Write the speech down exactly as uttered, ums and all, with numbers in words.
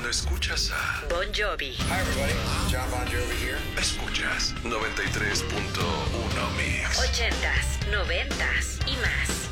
cuando escuchas a Bon Jovi. Hi everybody, John Bon Jovi here. Escuchas noventa y tres punto uno Mix. Ochentas, noventas y más.